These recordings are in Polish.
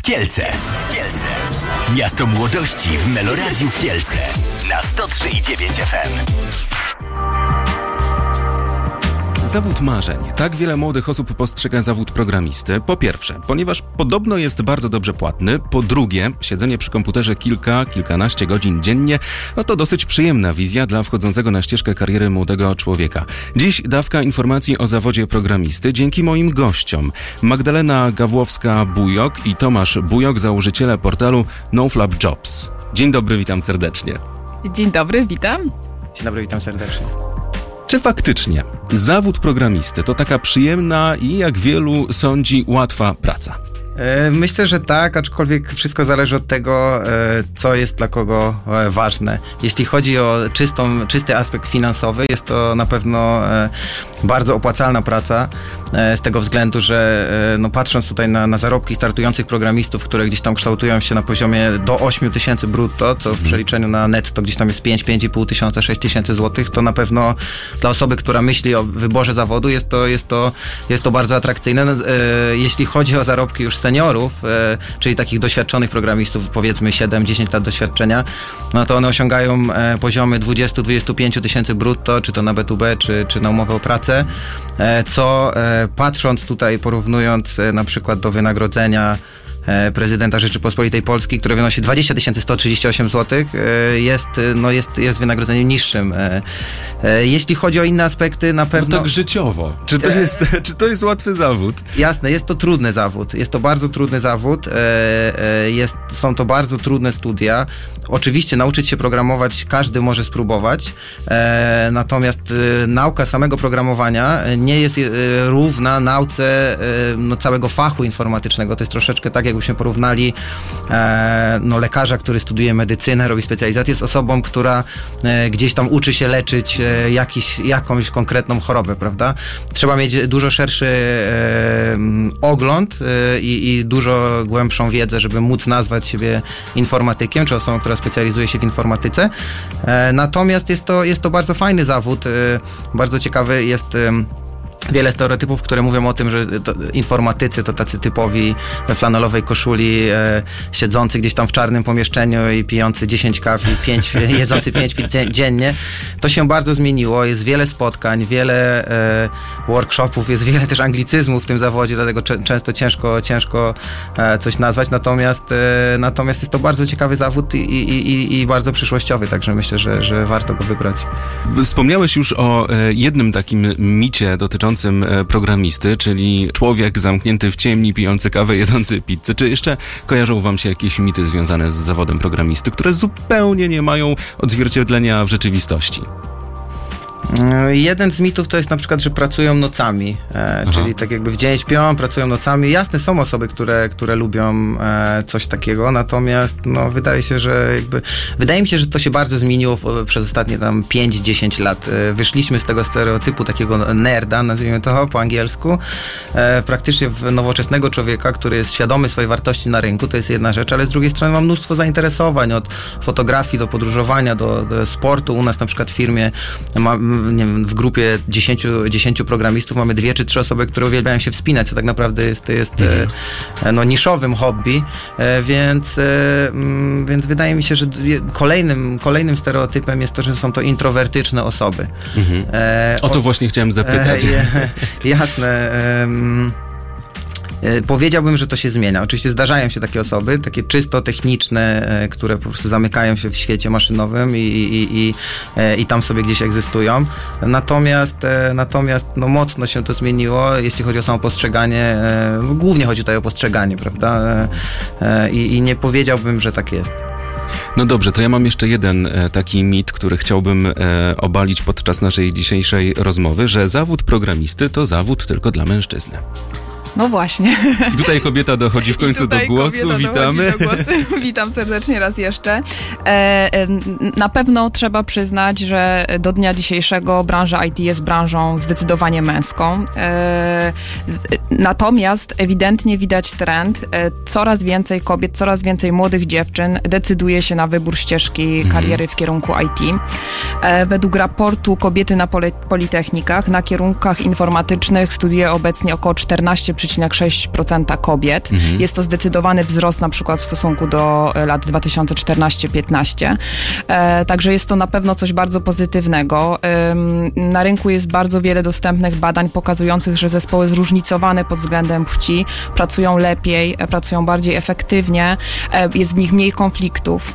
Kielce. Miasto młodości w Meloradiu Kielce na 103,9 FM. Zawód marzeń. Tak wiele młodych osób postrzega zawód programisty. Po pierwsze, ponieważ podobno jest bardzo dobrze płatny. Po drugie, siedzenie przy komputerze kilkanaście godzin dziennie, no to dosyć przyjemna wizja dla wchodzącego na ścieżkę kariery młodego człowieka. Dziś dawka informacji o zawodzie programisty dzięki moim gościom. Magdalena Gawłowska-Bujok i Tomasz Bujok, założyciele portalu NoFlap Jobs. Dzień dobry, witam serdecznie. Dzień dobry, witam. Dzień dobry, witam serdecznie. Czy faktycznie zawód programisty to taka przyjemna i, jak wielu sądzi, łatwa praca? Myślę, że tak, aczkolwiek wszystko zależy od tego, co jest dla kogo ważne. Jeśli chodzi o czysty aspekt finansowy, jest to na pewno bardzo opłacalna praca, z tego względu, że no, patrząc tutaj na zarobki startujących programistów, które gdzieś tam kształtują się na poziomie do 8 tysięcy brutto, co w przeliczeniu na netto gdzieś tam jest 5,5 tysiąca, 6 tysięcy złotych, to na pewno dla osoby, która myśli o wyborze zawodu, jest to bardzo atrakcyjne. Jeśli chodzi o zarobki już seniorów, czyli takich doświadczonych programistów, powiedzmy 7-10 lat doświadczenia, no to one osiągają poziomy 20-25 tysięcy brutto, czy to na B2B, czy na umowę o pracę, co patrząc tutaj, porównując na przykład do wynagrodzenia prezydenta Rzeczypospolitej Polskiej, które wynosi 20 138 zł, jest wynagrodzeniem niższym. Jeśli chodzi o inne aspekty, na pewno... No tak życiowo. Czy to jest łatwy zawód? Jasne, jest to trudny zawód. Jest to bardzo trudny zawód. Są to bardzo trudne studia. Oczywiście nauczyć się programować każdy może spróbować, natomiast nauka samego programowania nie jest równa nauce całego fachu informatycznego. To jest troszeczkę tak, jakbyśmy porównali lekarza, który studiuje medycynę, robi specjalizację, z osobą, która gdzieś tam uczy się leczyć jakąś konkretną chorobę, prawda? Trzeba mieć dużo szerszy ogląd i dużo głębszą wiedzę, żeby móc nazwać siebie informatykiem, czy osobą, która specjalizuje się w informatyce. Natomiast jest to bardzo fajny zawód, bardzo ciekawy jest... Wiele stereotypów, które mówią o tym, że informatycy to tacy typowi we flanelowej koszuli, siedzący gdzieś tam w czarnym pomieszczeniu i pijący 10 kaw i jedzący 5 pizz dziennie. To się bardzo zmieniło. Jest wiele spotkań, wiele workshopów, jest wiele też anglicyzmów w tym zawodzie, dlatego często ciężko coś nazwać. Natomiast jest to bardzo ciekawy zawód i bardzo przyszłościowy, także myślę, że warto go wybrać. Wspomniałeś już o jednym takim micie dotyczącym programisty, czyli człowiek zamknięty w ciemni, pijący kawę, jedzący pizzę. Czy jeszcze kojarzą wam się jakieś mity związane z zawodem programisty, które zupełnie nie mają odzwierciedlenia w rzeczywistości? Jeden z mitów to jest na przykład, że pracują nocami, czyli tak jakby w dzień śpią, pracują nocami. Jasne, są osoby, które lubią coś takiego, natomiast wydaje mi się, że to się bardzo zmieniło przez ostatnie tam 5-10 lat. Wyszliśmy z tego stereotypu takiego nerda, nazwijmy to po angielsku, praktycznie w nowoczesnego człowieka, który jest świadomy swojej wartości na rynku, to jest jedna rzecz, ale z drugiej strony ma mnóstwo zainteresowań, od fotografii do podróżowania, do sportu. U nas na przykład w firmie w grupie 10 programistów mamy 2 czy 3 osoby, które uwielbiają się wspinać, co tak naprawdę jest niszowym hobby, więc wydaje mi się, że kolejnym stereotypem jest to, że są to introwertyczne osoby. O to właśnie chciałem zapytać. Jasne. Powiedziałbym, że to się zmienia. Oczywiście zdarzają się takie osoby, takie czysto techniczne, które po prostu zamykają się w świecie maszynowym i tam sobie gdzieś egzystują. Natomiast mocno się to zmieniło, jeśli chodzi o samo postrzeganie. Głównie chodzi tutaj o postrzeganie, prawda? I nie powiedziałbym, że tak jest. No dobrze, to ja mam jeszcze jeden taki mit, który chciałbym obalić podczas naszej dzisiejszej rozmowy, że zawód programisty to zawód tylko dla mężczyzny. No właśnie. I tutaj kobieta dochodzi w końcu do głosu. Witamy. Witam serdecznie raz jeszcze. Na pewno trzeba przyznać, że do dnia dzisiejszego branża IT jest branżą zdecydowanie męską. Natomiast ewidentnie widać trend. Coraz więcej kobiet, coraz więcej młodych dziewczyn decyduje się na wybór ścieżki kariery w kierunku IT. Według raportu Kobiety na Politechnikach na kierunkach informatycznych studiuje obecnie około 14% 14,6% kobiet. Jest to zdecydowany wzrost na przykład w stosunku do lat 2014-15. Także jest to na pewno coś bardzo pozytywnego. Na rynku jest bardzo wiele dostępnych badań pokazujących, że zespoły zróżnicowane pod względem płci pracują lepiej, pracują bardziej efektywnie, jest w nich mniej konfliktów.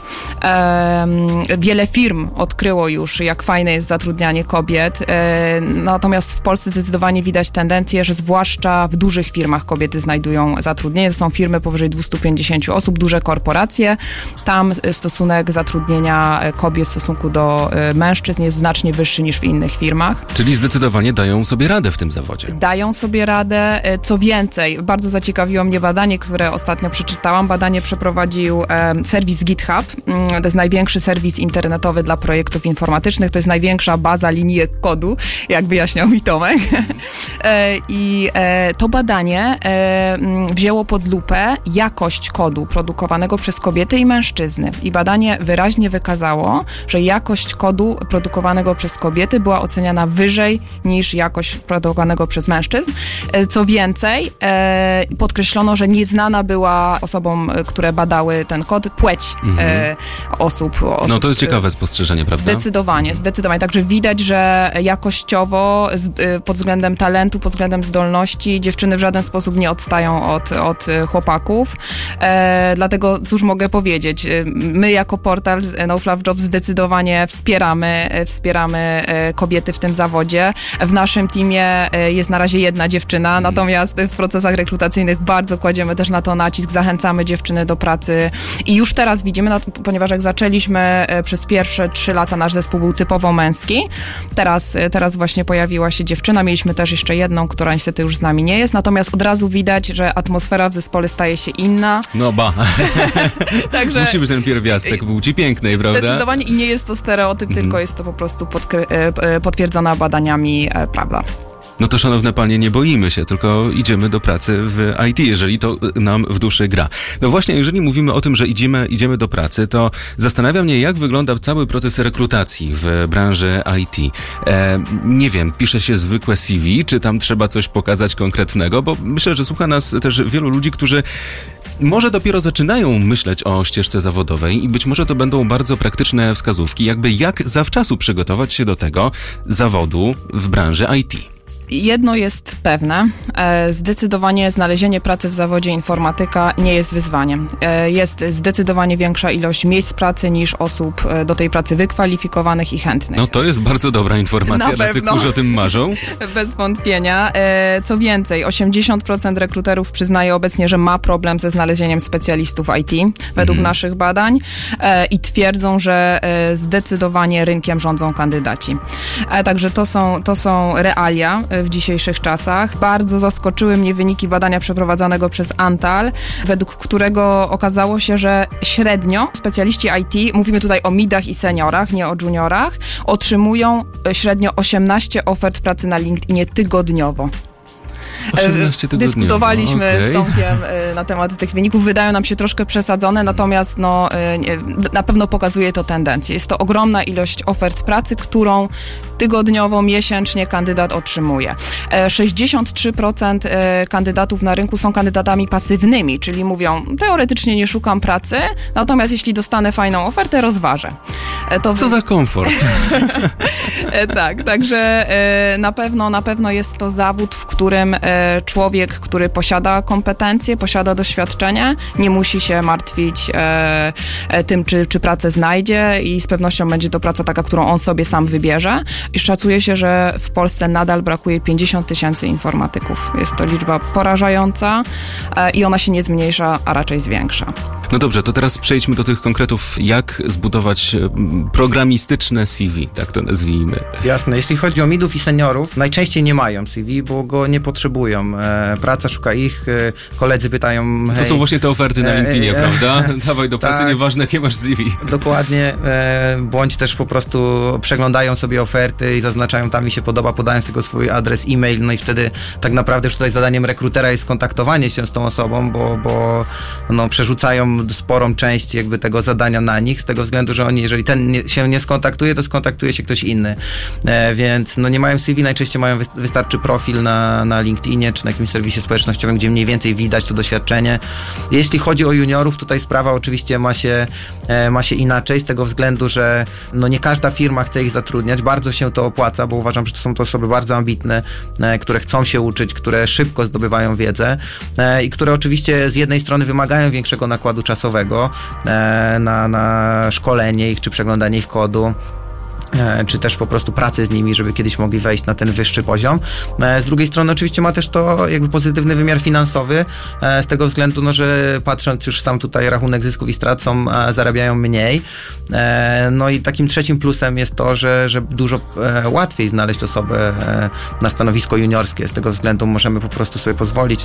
Wiele firm odkryło już, jak fajne jest zatrudnianie kobiet. Natomiast w Polsce zdecydowanie widać tendencję, że zwłaszcza w dużych firmach kobiety znajdują zatrudnienie. To są firmy powyżej 250 osób, duże korporacje. Tam stosunek zatrudnienia kobiet w stosunku do mężczyzn jest znacznie wyższy niż w innych firmach. Czyli zdecydowanie dają sobie radę w tym zawodzie. Dają sobie radę. Co więcej, bardzo zaciekawiło mnie badanie, które ostatnio przeczytałam. Badanie przeprowadził serwis GitHub. To jest największy serwis internetowy dla projektów informatycznych. To jest największa baza linijek kodu, jak wyjaśniał mi Tomek. I to badanie wzięło pod lupę jakość kodu produkowanego przez kobiety i mężczyzny. I badanie wyraźnie wykazało, że jakość kodu produkowanego przez kobiety była oceniana wyżej niż jakość produkowanego przez mężczyzn. Co więcej, podkreślono, że nieznana była osobom, które badały ten kod, płeć osób. No to jest ciekawe spostrzeżenie, prawda? Zdecydowanie. Także widać, że jakościowo, pod względem talentu, pod względem zdolności, dziewczyny w żaden sposób nie odstają od chłopaków. Dlatego, cóż mogę powiedzieć, my jako portal No Fluff Jobs zdecydowanie wspieramy kobiety w tym zawodzie. W naszym teamie jest na razie jedna dziewczyna, natomiast w procesach rekrutacyjnych bardzo kładziemy też na to nacisk, zachęcamy dziewczyny do pracy i już teraz widzimy, ponieważ jak zaczęliśmy przez pierwsze 3 lata nasz zespół był typowo męski, teraz właśnie pojawiła się dziewczyna, mieliśmy też jeszcze jedną, która niestety już z nami nie jest, natomiast od razu widać, że atmosfera w zespole staje się inna. No ba. Także musi być ten pierwiastek płci pięknej, prawda? Zdecydowanie i nie jest to stereotyp, tylko jest to po prostu potwierdzona badaniami prawda. No to, szanowne panie, nie boimy się, tylko idziemy do pracy w IT, jeżeli to nam w duszy gra. No właśnie, jeżeli mówimy o tym, że idziemy do pracy, to zastanawia mnie, jak wygląda cały proces rekrutacji w branży IT. Nie wiem, pisze się zwykłe CV, czy tam trzeba coś pokazać konkretnego, bo myślę, że słucha nas też wielu ludzi, którzy może dopiero zaczynają myśleć o ścieżce zawodowej i być może to będą bardzo praktyczne wskazówki, jak zawczasu przygotować się do tego zawodu w branży IT. Jedno jest pewne, zdecydowanie znalezienie pracy w zawodzie informatyka nie jest wyzwaniem. Jest zdecydowanie większa ilość miejsc pracy niż osób do tej pracy wykwalifikowanych i chętnych. No to jest bardzo dobra informacja dla tych, którzy o tym marzą. Bez wątpienia. Co więcej, 80% rekruterów przyznaje obecnie, że ma problem ze znalezieniem specjalistów IT według naszych badań i twierdzą, że zdecydowanie rynkiem rządzą kandydaci. Także to są realia w dzisiejszych czasach. Bardzo zaskoczyły mnie wyniki badania przeprowadzonego przez Antal, według którego okazało się, że średnio specjaliści IT, mówimy tutaj o midach i seniorach, nie o juniorach, otrzymują średnio 18 ofert pracy na LinkedInie tygodniowo. 18 tygodniowo. Dyskutowaliśmy z Tomkiem na temat tych wyników. Wydają nam się troszkę przesadzone, natomiast na pewno pokazuje to tendencję. Jest to ogromna ilość ofert pracy, którą tygodniowo, miesięcznie kandydat otrzymuje. 63% kandydatów na rynku są kandydatami pasywnymi, czyli mówią, teoretycznie nie szukam pracy, natomiast jeśli dostanę fajną ofertę, rozważę. Co za komfort. Tak, także na pewno jest to zawód, w którym człowiek, który posiada kompetencje, posiada doświadczenie, nie musi się martwić tym, czy pracę znajdzie i z pewnością będzie to praca taka, którą on sobie sam wybierze. I szacuje się, że w Polsce nadal brakuje 50 000 informatyków. Jest to liczba porażająca i ona się nie zmniejsza, a raczej zwiększa. No dobrze, to teraz przejdźmy do tych konkretów, jak zbudować programistyczne CV, tak to nazwijmy. Jasne, jeśli chodzi o midów i seniorów, najczęściej nie mają CV, bo go nie potrzebują. Praca szuka ich, koledzy pytają... To są właśnie te oferty na LinkedInie, prawda? Dawaj do pracy, tak, nieważne jakie masz CV. Dokładnie, bądź też po prostu przeglądają sobie oferty i zaznaczają, tam mi się podoba, podając tylko swój adres e-mail, no i wtedy tak naprawdę już tutaj zadaniem rekrutera jest kontaktowanie się z tą osobą, bo przerzucają sporą część jakby tego zadania na nich, z tego względu, że oni, jeżeli ten się nie skontaktuje, to skontaktuje się ktoś inny. Więc no nie mają CV, najczęściej wystarczy profil na LinkedInie czy na jakimś serwisie społecznościowym, gdzie mniej więcej widać to doświadczenie. Jeśli chodzi o juniorów, tutaj sprawa oczywiście ma się inaczej, z tego względu, że no nie każda firma chce ich zatrudniać, bardzo się to opłaca, bo uważam, że to są to osoby bardzo ambitne, które chcą się uczyć, które szybko zdobywają wiedzę i które oczywiście z jednej strony wymagają większego nakładu czasowego na szkolenie ich, czy przeglądanie ich kodu, czy też po prostu pracy z nimi, żeby kiedyś mogli wejść na ten wyższy poziom. Z drugiej strony oczywiście ma też to jakby pozytywny wymiar finansowy, z tego względu, no, że patrząc już sam tutaj rachunek zysków i strat zarabiają mniej. No i takim trzecim plusem jest to, że dużo łatwiej znaleźć osobę na stanowisko juniorskie. Z tego względu możemy po prostu sobie pozwolić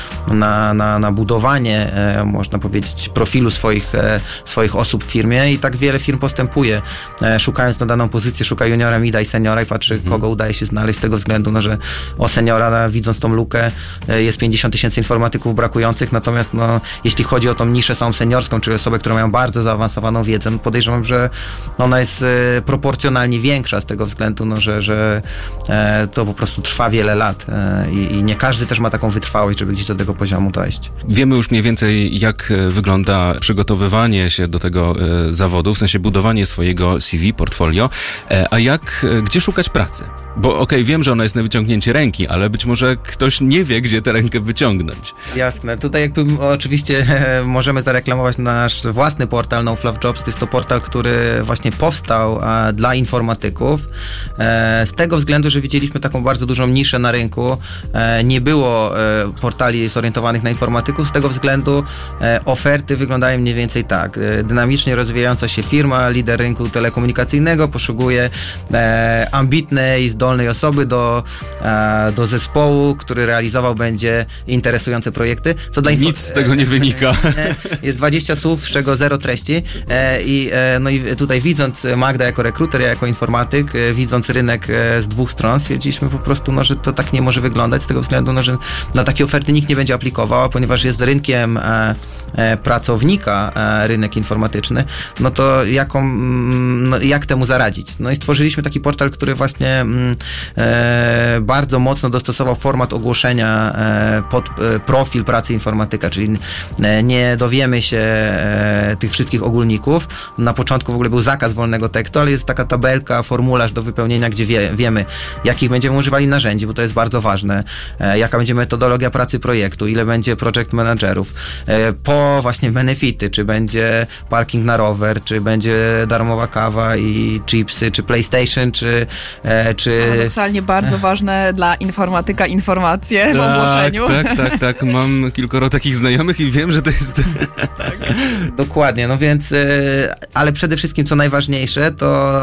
na budowanie, można powiedzieć, profilu swoich osób w firmie i tak wiele firm postępuje, szukając na daną pozycję, szuka juniora, mida i seniora i patrzy, kogo udaje się znaleźć, z tego względu, no, że o seniora, widząc tą lukę, jest 50 000 informatyków brakujących, natomiast no, jeśli chodzi o tą niszę samą seniorską, czyli osoby, które mają bardzo zaawansowaną wiedzę, no, podejrzewam, że ona jest proporcjonalnie większa z tego względu, no, że to po prostu trwa wiele lat i nie każdy też ma taką wytrwałość, żeby gdzieś do tego poziomu dojść. Wiemy już mniej więcej, jak wygląda przygotowywanie się do tego zawodu, w sensie budowanie swojego CV, portfolio, a gdzie szukać pracy? Bo okej, wiem, że ona jest na wyciągnięcie ręki, ale być może ktoś nie wie, gdzie tę rękę wyciągnąć. Jasne. Tutaj jakby oczywiście możemy zareklamować nasz własny portal NoFluffJobs. To jest to portal, który właśnie powstał dla informatyków. Z tego względu, że widzieliśmy taką bardzo dużą niszę na rynku. Nie było portali zorientowanych na informatyków. Z tego względu oferty wyglądają mniej więcej tak. Dynamicznie rozwijająca się firma, lider rynku telekomunikacyjnego, poszukuje ambitnej i zdolnej osoby do zespołu, który realizował będzie interesujące projekty. Nic z tego nie wynika. Jest 20 słów, z czego 0 treści. No i tutaj widząc Magda jako rekruter, ja jako informatyk, widząc rynek z dwóch stron, stwierdziliśmy po prostu, no, że to tak nie może wyglądać, z tego względu, no, że na takie oferty nikt nie będzie aplikował, ponieważ jest rynkiem pracownika rynek informatyczny, no to jak temu zaradzić? No i stworzyliśmy taki portal, który właśnie bardzo mocno dostosował format ogłoszenia pod profil pracy informatyka, czyli nie dowiemy się tych wszystkich ogólników. Na początku w ogóle był zakaz wolnego tekstu, ale jest taka tabelka, formularz do wypełnienia, gdzie wiemy, jakich będziemy używali narzędzi, bo to jest bardzo ważne, jaka będzie metodologia pracy projektu, ile będzie project managerów, po właśnie benefity, czy będzie parking na rower, czy będzie darmowa kawa i chipsy, czy PlayStation, czy paradoksalnie bardzo ważne dla informatyka informacje w ogłoszeniu. Tak. Mam kilkoro takich znajomych i wiem, że to jest... Dokładnie, no więc, ale przede wszystkim, co najważniejsze, to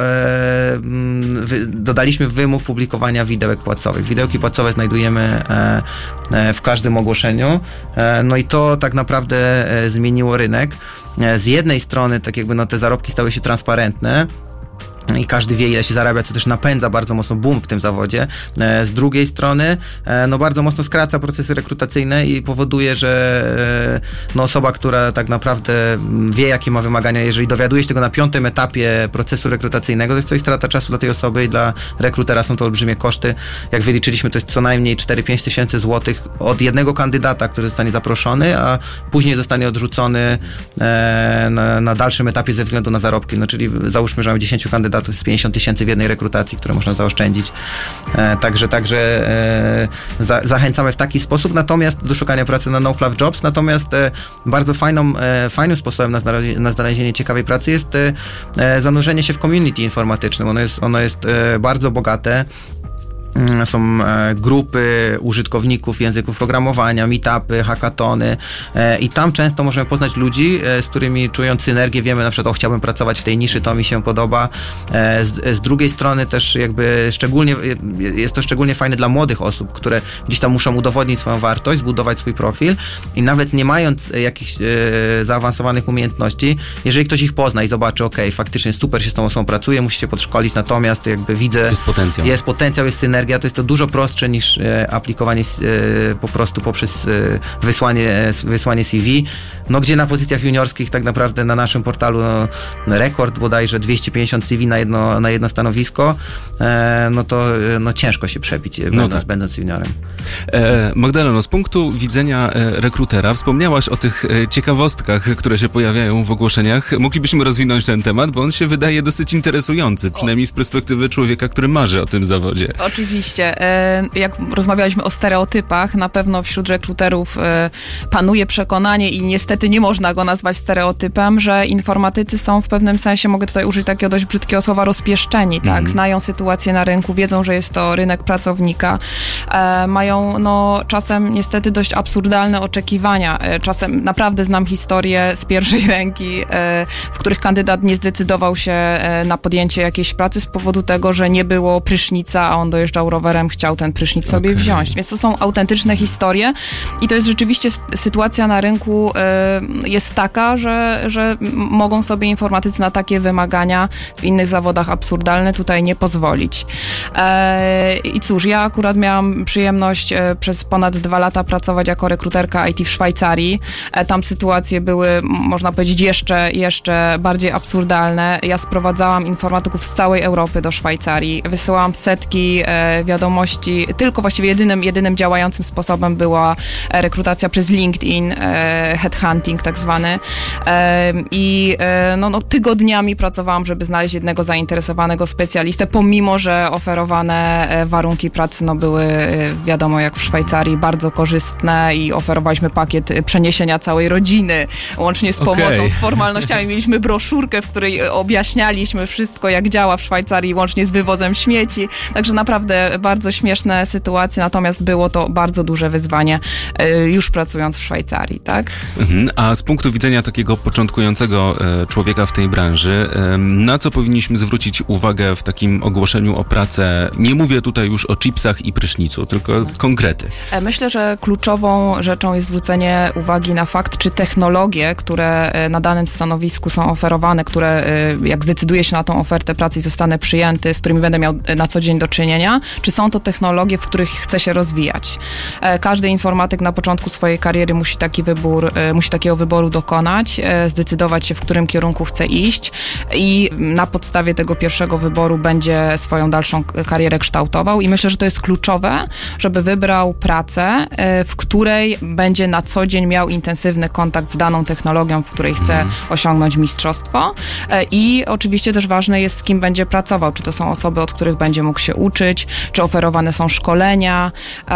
dodaliśmy wymóg publikowania widełek płacowych. Widełki płacowe znajdujemy w każdym ogłoszeniu, no i to tak naprawdę zmieniło rynek. Z jednej strony, tak jakby, no, te zarobki stały się transparentne, i każdy wie, ile się zarabia, co też napędza bardzo mocno boom w tym zawodzie. Z drugiej strony, no, bardzo mocno skraca procesy rekrutacyjne i powoduje, że no, osoba, która tak naprawdę wie, jakie ma wymagania, jeżeli dowiaduje się tego na 5. etapie procesu rekrutacyjnego, to jest coś strata czasu dla tej osoby i dla rekrutera są to olbrzymie koszty. Jak wyliczyliśmy, to jest co najmniej 4-5 tysięcy złotych od jednego kandydata, który zostanie zaproszony, a później zostanie odrzucony na dalszym etapie ze względu na zarobki. No, czyli załóżmy, że mamy 10 kandydatów, to jest 50 tysięcy w jednej rekrutacji, które można zaoszczędzić. Także zachęcamy w taki sposób, natomiast do szukania pracy na NoFluffJobs, natomiast bardzo fajnym sposobem na znalezienie ciekawej pracy jest zanurzenie się w community informatycznym. Ono jest bardzo bogate. Są grupy użytkowników języków programowania, meetupy, hackatony i tam często możemy poznać ludzi, z którymi czując synergię wiemy na przykład, chciałbym pracować w tej niszy, to mi się podoba. Z drugiej strony też jakby jest to szczególnie fajne dla młodych osób, które gdzieś tam muszą udowodnić swoją wartość, zbudować swój profil i nawet nie mając jakichś zaawansowanych umiejętności, jeżeli ktoś ich pozna i zobaczy, faktycznie super się z tą osobą pracuje, musi się podszkolić, natomiast jakby widzę, jest potencjał, jest synergia, synergia, to jest to dużo prostsze niż aplikowanie po prostu poprzez wysłanie CV, no gdzie na pozycjach juniorskich tak naprawdę na naszym portalu rekord bodajże 250 CV na jedno stanowisko, no to ciężko się przebić, będąc juniorem. Magdaleno, z punktu widzenia rekrutera wspomniałaś o tych ciekawostkach, które się pojawiają w ogłoszeniach. Moglibyśmy rozwinąć ten temat, bo on się wydaje dosyć interesujący, przynajmniej z perspektywy człowieka, który marzy o tym zawodzie. Oczywiście. Jak rozmawialiśmy o stereotypach, na pewno wśród rekruterów panuje przekonanie i niestety nie można go nazwać stereotypem, że informatycy są w pewnym sensie, mogę tutaj użyć takiego dość brzydkiego słowa, rozpieszczeni, tak? Znają sytuację na rynku, wiedzą, że jest to rynek pracownika, mają czasem niestety dość absurdalne oczekiwania. Czasem naprawdę znam historię z pierwszej ręki, w których kandydat nie zdecydował się na podjęcie jakiejś pracy z powodu tego, że nie było prysznica, a on dojeżdżał rowerem, chciał ten prysznic sobie wziąć. Więc to są autentyczne historie i to jest rzeczywiście sytuacja na rynku jest taka, że mogą sobie informatycy na takie wymagania w innych zawodach absurdalne tutaj nie pozwolić. I cóż, ja akurat miałam przyjemność przez ponad 2 lata pracować jako rekruterka IT w Szwajcarii. Tam sytuacje były, można powiedzieć, jeszcze bardziej absurdalne. Ja sprowadzałam informatyków z całej Europy do Szwajcarii. Wysyłałam setki wiadomości. Tylko właściwie jedynym działającym sposobem była rekrutacja przez LinkedIn, headhunting tak zwany. I tygodniami pracowałam, żeby znaleźć jednego zainteresowanego specjalistę, pomimo że oferowane warunki pracy były, wiadomo jak w Szwajcarii, bardzo korzystne i oferowaliśmy pakiet przeniesienia całej rodziny, łącznie z pomocą, z formalnościami. Mieliśmy broszurkę, w której objaśnialiśmy wszystko, jak działa w Szwajcarii, łącznie z wywozem śmieci. Także naprawdę bardzo śmieszne sytuacje, natomiast było to bardzo duże wyzwanie już pracując w Szwajcarii, tak? A z punktu widzenia takiego początkującego człowieka w tej branży, na co powinniśmy zwrócić uwagę w takim ogłoszeniu o pracę? Nie mówię tutaj już o chipsach i prysznicu, tylko konkrety. Myślę, że kluczową rzeczą jest zwrócenie uwagi na fakt, czy technologie, które na danym stanowisku są oferowane, które jak zdecyduje się na tą ofertę pracy i zostanę przyjęty, z którymi będę miał na co dzień do czynienia, czy są to technologie, w których chcę się rozwijać. Każdy informatyk na początku swojej kariery musi takiego wyboru dokonać, zdecydować się, w którym kierunku chce iść i na podstawie tego pierwszego wyboru będzie swoją dalszą karierę kształtował i myślę, że to jest kluczowe, żeby wybrał pracę, w której będzie na co dzień miał intensywny kontakt z daną technologią, w której chce osiągnąć mistrzostwo i oczywiście też ważne jest, z kim będzie pracował, czy to są osoby, od których będzie mógł się uczyć, czy oferowane są szkolenia.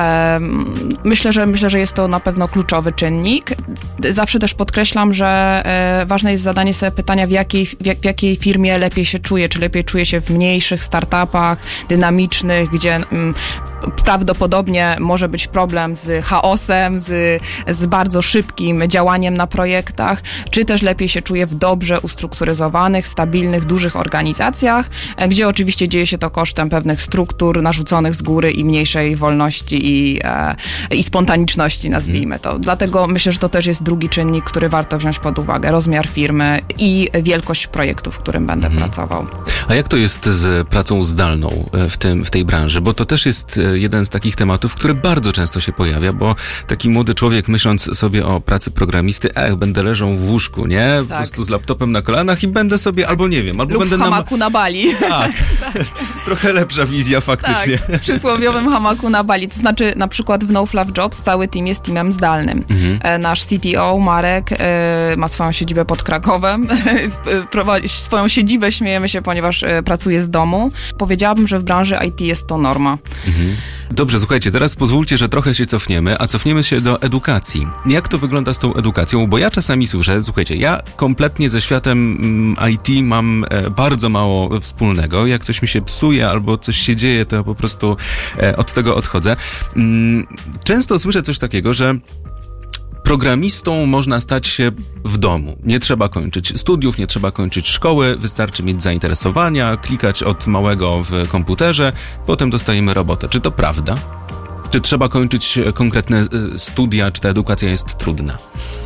Myślę, że jest to na pewno kluczowy czynnik. Zawsze też podkreślam, że ważne jest zadanie sobie pytania, w jakiej firmie lepiej się czuje, czy lepiej czuje się w mniejszych startupach, dynamicznych, gdzie prawdopodobnie może być problem z chaosem, z bardzo szybkim działaniem na projektach, czy też lepiej się czuje w dobrze ustrukturyzowanych, stabilnych, dużych organizacjach, gdzie oczywiście dzieje się to kosztem pewnych struktur narzuconych z góry i mniejszej wolności i spontaniczności, nazwijmy to. Dlatego myślę, że to też jest drugi czynnik, który warto wziąć pod uwagę. Rozmiar firmy i wielkość projektu, w którym będę pracował. A jak to jest z pracą zdalną w tej branży? Bo to też jest jeden z takich tematów, który bardzo często się pojawia, bo taki młody człowiek, myśląc sobie o pracy programisty, będę leżał w łóżku, nie? Po prostu z laptopem na kolanach i będę sobie, albo nie wiem, albo lub będę w hamaku na Bali. Tak. Trochę lepsza wizja faktycznie. Tak, w przysłowiowym hamaku na Bali. To znaczy, na przykład w No Fluff Jobs cały team jest teamem zdalnym. Nasz CTO, Marek, ma swoją siedzibę pod Krakowem. Prowadzi swoją siedzibę, śmiejemy się, ponieważ pracuje z domu. Powiedziałabym, że w branży IT jest to norma. Dobrze, słuchajcie, teraz pozwólcie, że trochę się cofniemy, a cofniemy się do edukacji. Jak to wygląda z tą edukacją? Bo ja czasami słyszę, słuchajcie, ja kompletnie ze światem IT mam bardzo mało wspólnego. Jak coś mi się psuje albo coś się dzieje, to po prostu od tego odchodzę. Często słyszę coś takiego, że programistą można stać się w domu. Nie trzeba kończyć studiów, nie trzeba kończyć szkoły, wystarczy mieć zainteresowania, klikać od małego w komputerze, potem dostajemy robotę. Czy to prawda? Czy trzeba kończyć konkretne studia, czy ta edukacja jest trudna?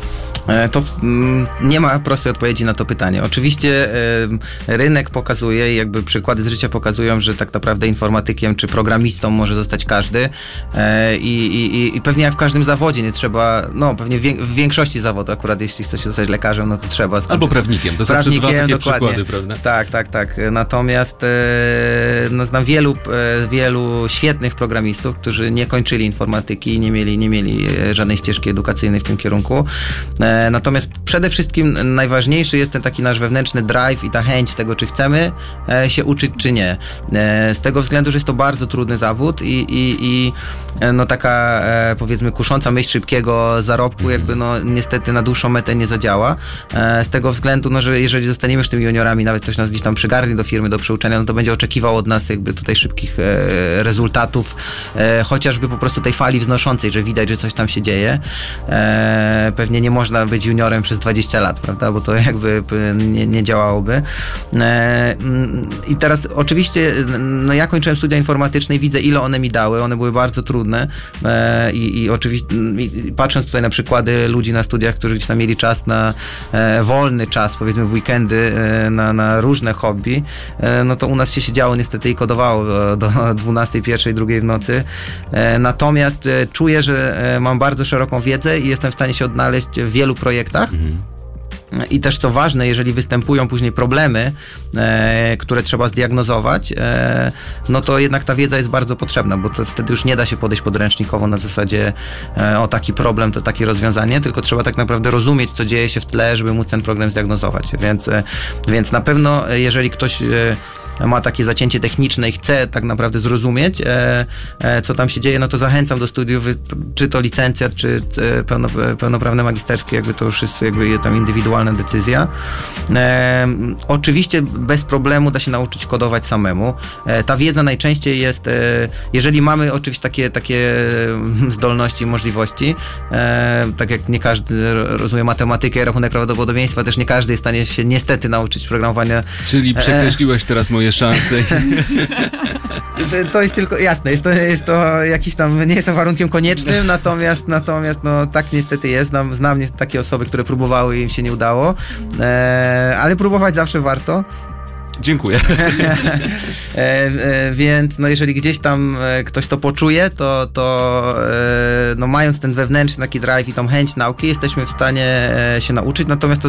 To nie ma prostej odpowiedzi na to pytanie. Oczywiście rynek pokazuje i jakby przykłady z życia pokazują, że tak naprawdę informatykiem czy programistą może zostać każdy i pewnie jak w każdym zawodzie nie trzeba, no pewnie w większości zawodów, akurat jeśli chce się zostać lekarzem, no to trzeba. Albo prawnikiem, to zawsze dwa takie przykłady, prawda? Tak. Natomiast znam wielu świetnych programistów, którzy nie kończyli informatyki i nie mieli żadnej ścieżki edukacyjnej w tym kierunku. Natomiast przede wszystkim najważniejszy jest ten taki nasz wewnętrzny drive i ta chęć tego, czy chcemy się uczyć, czy nie. Z tego względu, że jest to bardzo trudny zawód i no taka powiedzmy kusząca myśl szybkiego zarobku jakby no niestety na dłuższą metę nie zadziała. Z tego względu, no, że jeżeli zostaniemy już tymi juniorami, nawet ktoś nas gdzieś tam przygarnie do firmy, do przeuczenia, no to będzie oczekiwał od nas jakby tutaj szybkich rezultatów, chociażby po prostu tej fali wznoszącej, że widać, że coś tam się dzieje. Pewnie nie można być juniorem przez 20 lat, prawda, bo to jakby nie działałoby. I teraz oczywiście, no ja kończyłem studia informatyczne i widzę, ile one mi dały, one były bardzo trudne i oczywiście patrząc tutaj na przykłady ludzi na studiach, którzy gdzieś tam mieli czas na wolny czas, powiedzmy w weekendy, na różne hobby, no to u nas się siedziało niestety i kodowało do 12, 1, 2 w nocy. Natomiast czuję, że mam bardzo szeroką wiedzę i jestem w stanie się odnaleźć w wielu projektach. I też co ważne, jeżeli występują później problemy, które trzeba zdiagnozować, no to jednak ta wiedza jest bardzo potrzebna, bo to wtedy już nie da się podejść podręcznikowo na zasadzie o taki problem, to takie rozwiązanie, tylko trzeba tak naprawdę rozumieć, co dzieje się w tle, żeby móc ten problem zdiagnozować. Więc na pewno, jeżeli ktoś ma takie zacięcie techniczne i chce tak naprawdę zrozumieć, co tam się dzieje, no to zachęcam do studiów, czy to licencjat, czy pełnoprawne magisterskie, jakby to już jest jakby tam indywidualna decyzja. Oczywiście bez problemu da się nauczyć kodować samemu. Ta wiedza najczęściej jest, jeżeli mamy oczywiście takie zdolności i możliwości, tak jak nie każdy rozumie matematykę, rachunek prawdopodobieństwa, też nie każdy jest w stanie się niestety nauczyć programowania. Czyli przekreśliłeś teraz moje szanse. To jest tylko, jasne, jest to jakiś tam, nie jest to warunkiem koniecznym, natomiast no tak niestety jest. Znam takie osoby, które próbowały i im się nie udało, ale próbować zawsze warto. Dziękuję. Więc no jeżeli gdzieś tam ktoś to poczuje, to no mając ten wewnętrzny taki drive i tą chęć nauki, jesteśmy w stanie się nauczyć, natomiast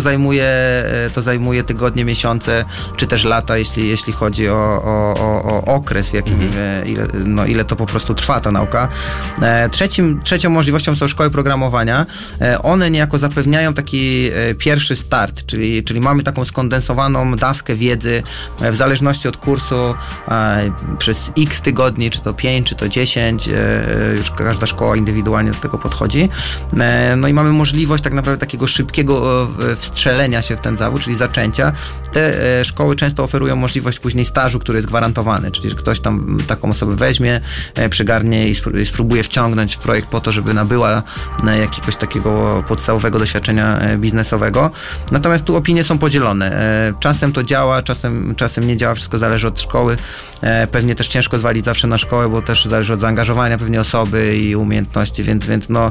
to zajmuje tygodnie, miesiące, czy też lata, jeśli chodzi o okres, w jakim ile to po prostu trwa ta nauka. Trzecią możliwością są szkoły programowania. One niejako zapewniają taki pierwszy start, czyli mamy taką skondensowaną dawkę wiedzy, w zależności od kursu przez x tygodni, czy to 5, czy to 10, już każda szkoła indywidualnie do tego podchodzi. No i mamy możliwość tak naprawdę takiego szybkiego wstrzelenia się w ten zawód, czyli zaczęcia. Te szkoły często oferują możliwość później stażu, który jest gwarantowany, czyli że ktoś tam taką osobę weźmie, przygarnie i spróbuje wciągnąć w projekt po to, żeby nabyła jakiegoś takiego podstawowego doświadczenia biznesowego. Natomiast tu opinie są podzielone. Czasem to działa, czasem nie działa, wszystko zależy od szkoły. Pewnie też ciężko zwalić zawsze na szkołę, bo też zależy od zaangażowania pewnie osoby i umiejętności, więc no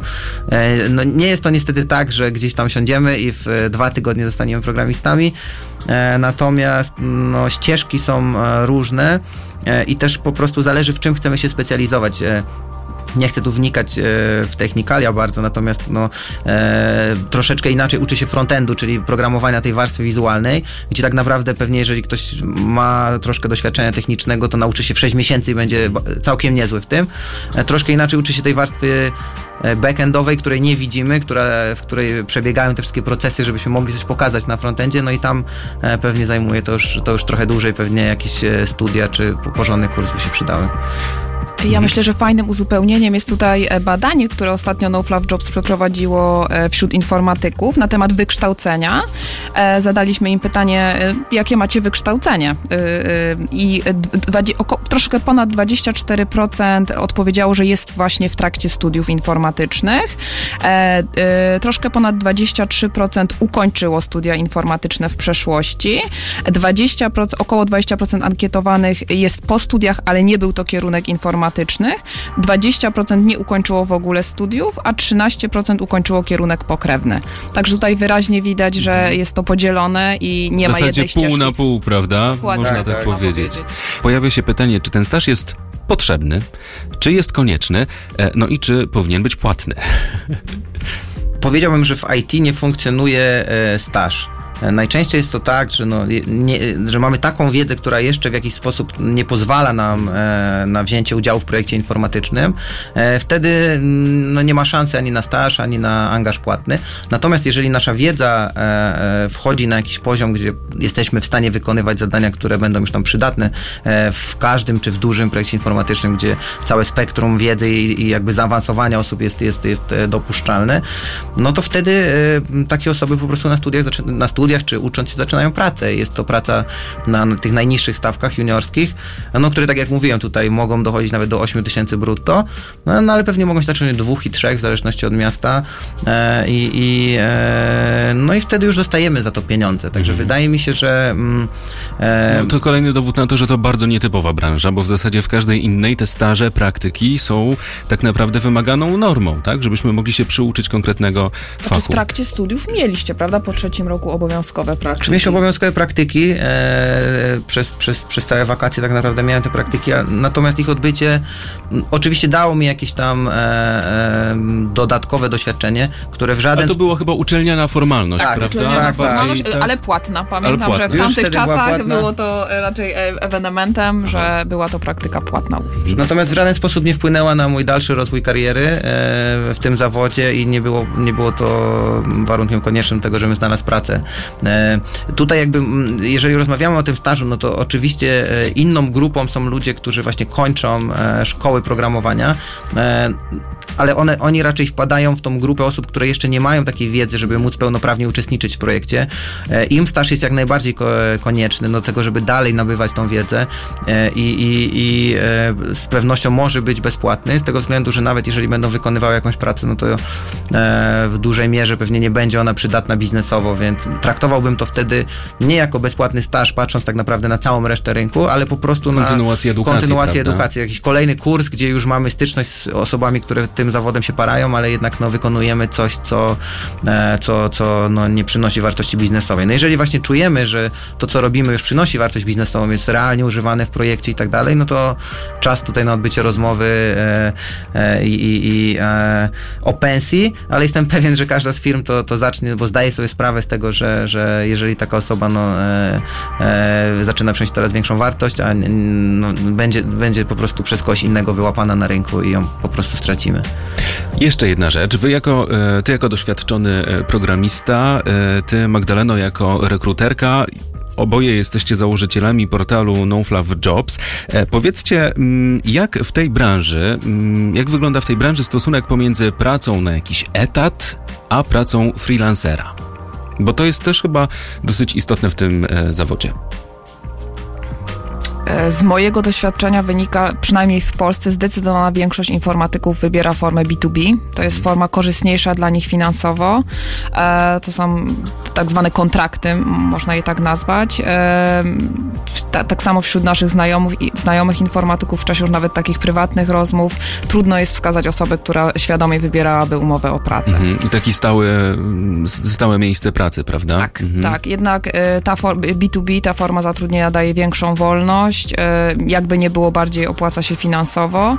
nie jest to niestety tak, że gdzieś tam siądziemy i w 2 tygodnie zostaniemy programistami. Natomiast no, ścieżki są różne i też po prostu zależy, w czym chcemy się specjalizować. Nie chcę tu wnikać w technikalia bardzo, natomiast troszeczkę inaczej uczy się frontendu, czyli programowania tej warstwy wizualnej, gdzie tak naprawdę pewnie jeżeli ktoś ma troszkę doświadczenia technicznego, to nauczy się w 6 miesięcy i będzie całkiem niezły w tym. Troszkę inaczej uczy się tej warstwy backendowej, której nie widzimy, w której przebiegają te wszystkie procesy, żebyśmy mogli coś pokazać na frontendzie, no i tam pewnie zajmuje to już trochę dłużej, pewnie jakieś studia czy porządny kurs by się przydały. Ja myślę, że fajnym uzupełnieniem jest tutaj badanie, które ostatnio No Fluff Jobs przeprowadziło wśród informatyków na temat wykształcenia. Zadaliśmy im pytanie, jakie macie wykształcenie? I troszkę ponad 24% odpowiedziało, że jest właśnie w trakcie studiów informatycznych. Troszkę ponad 23% ukończyło studia informatyczne w przeszłości. Około 20% ankietowanych jest po studiach, ale nie był to kierunek informatyczny. informatycznych, 20% nie ukończyło w ogóle studiów, a 13% ukończyło kierunek pokrewny. Także tutaj wyraźnie widać, że jest to podzielone i nie ma jednej ścieżki. W zasadzie pół na pół, prawda? Dokładnie. Można tak powiedzieć. Pojawia się pytanie, czy ten staż jest potrzebny, czy jest konieczny, no i czy powinien być płatny? Powiedziałbym, że w IT nie funkcjonuje staż. Najczęściej jest to tak, że, że mamy taką wiedzę, która jeszcze w jakiś sposób nie pozwala nam na wzięcie udziału w projekcie informatycznym. Wtedy nie ma szansy ani na staż, ani na angaż płatny. Natomiast jeżeli nasza wiedza wchodzi na jakiś poziom, gdzie jesteśmy w stanie wykonywać zadania, które będą już tam przydatne w każdym czy w dużym projekcie informatycznym, gdzie całe spektrum wiedzy i jakby zaawansowania osób jest dopuszczalne, no to wtedy takie osoby po prostu na studiach czy ucząc się zaczynają pracę. Jest to praca na tych najniższych stawkach juniorskich, które, tak jak mówiłem, tutaj mogą dochodzić nawet do 8 000 brutto, no ale pewnie mogą się zacząć od 2 i 3 w zależności od miasta no i wtedy już dostajemy za to pieniądze. Także wydaje mi się, że no to kolejny dowód na to, że to bardzo nietypowa branża, bo w zasadzie w każdej innej te staże, praktyki są tak naprawdę wymaganą normą, tak? Żebyśmy mogli się przyuczyć konkretnego fachu. W trakcie studiów mieliście, prawda? Po 3. roku obowiązkowe praktyki. Czy mieliśmy obowiązkowe praktyki? Przez całe wakacje tak naprawdę miałem te praktyki, natomiast ich odbycie oczywiście dało mi jakieś tam dodatkowe doświadczenie, które w żaden... A to było chyba uczelniana formalność, tak, prawda? Uczelniana formalność, ale płatna. Pamiętam, że w tamtych czasach było to raczej ewenementem, że była to praktyka płatna. Natomiast w żaden sposób nie wpłynęła na mój dalszy rozwój kariery w tym zawodzie i nie było to warunkiem koniecznym tego, żebym znalazł pracę. Tutaj jakby, jeżeli rozmawiamy o tym stażu, no to oczywiście inną grupą są ludzie, którzy właśnie kończą szkoły programowania, ale oni raczej wpadają w tą grupę osób, które jeszcze nie mają takiej wiedzy, żeby móc pełnoprawnie uczestniczyć w projekcie. Im staż jest jak najbardziej konieczny do tego, żeby dalej nabywać tą wiedzę i z pewnością może być bezpłatny, z tego względu, że nawet jeżeli będą wykonywały jakąś pracę, no to w dużej mierze pewnie nie będzie ona przydatna biznesowo, więc traktowałbym to wtedy nie jako bezpłatny staż, patrząc tak naprawdę na całą resztę rynku, ale po prostu na kontynuację edukacji, jakiś kolejny kurs, gdzie już mamy styczność z osobami, które tym zawodem się parają, ale jednak wykonujemy coś, co nie przynosi wartości biznesowej. No jeżeli właśnie czujemy, że to, co robimy, już przynosi wartość biznesową, jest realnie używane w projekcie i tak dalej, no to czas tutaj na odbycie rozmowy o pensji, ale jestem pewien, że każda z firm to zacznie, bo zdaje sobie sprawę z tego, że jeżeli taka osoba zaczyna przynosić coraz większą wartość, a będzie po prostu przez kogoś innego wyłapana na rynku i ją po prostu stracimy. Jeszcze jedna rzecz. Ty jako doświadczony programista, ty, Magdaleno, jako rekruterka, oboje jesteście założycielami portalu NoFluff Jobs. Powiedzcie, jak wygląda w tej branży stosunek pomiędzy pracą na jakiś etat, a pracą freelancera? Bo to jest też chyba dosyć istotne w tym zawodzie. Z mojego doświadczenia wynika, przynajmniej w Polsce, zdecydowana większość informatyków wybiera formę B2B. To jest forma korzystniejsza dla nich finansowo. To są tak zwane kontrakty, można je tak nazwać. Tak samo wśród naszych znajomych informatyków w czasie już nawet takich prywatnych rozmów trudno jest wskazać osobę, która świadomie wybierałaby umowę o pracę. I taki stałe miejsce pracy, prawda? Tak. Jednak B2B, ta forma zatrudnienia daje większą wolność, jakby nie było, bardziej opłaca się finansowo